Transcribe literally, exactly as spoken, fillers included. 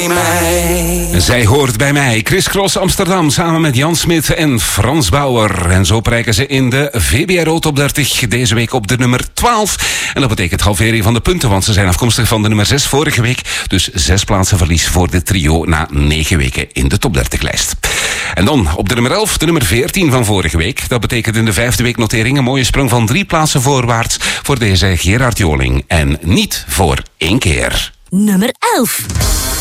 bij mij. Zij hoort bij mij. Chris Cross Amsterdam samen met Jan Smit en Frans Bauer. En zo prijken ze in de V B R O Top dertig deze week op de nummer twaalf. En dat betekent halvering van de punten, want ze zijn afkomstig van de nummer zes vorige week. Dus zes plaatsen verlies voor dit trio na negen weken in de Top dertig lijst. En dan op de nummer elf, de nummer veertien van vorige week. Dat betekent in de vijfde week notering een mooie sprong van drie plaatsen voorwaarts voor deze Gerard Joling. En niet voor één keer. Nummer elf.